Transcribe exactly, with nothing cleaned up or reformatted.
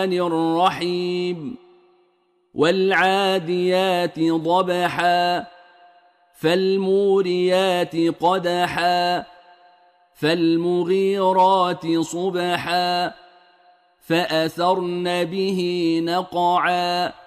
الرحيم والعاديات ضبحا فالموريات قدحا فالمغيرات صبحا فأثرن به نقعا